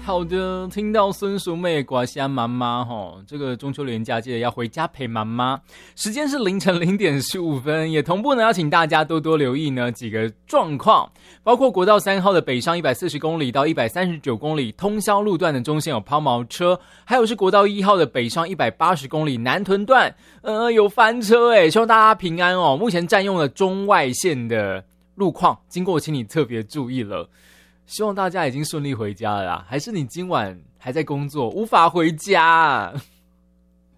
好的，听到孙淑妹寡西安妈妈这个中秋连假记得要回家陪妈妈。时间是凌晨0点15分，也同步呢要请大家多多留意呢几个状况，包括国道3号的北上140公里到139公里通宵路段的中线有抛锚车，还有是国道1号的北上180公里南屯段有翻车希望大家平安哦。目前占用了中外线的路况，经过请你特别注意了。希望大家已经顺利回家了啦，还是你今晚还在工作无法回家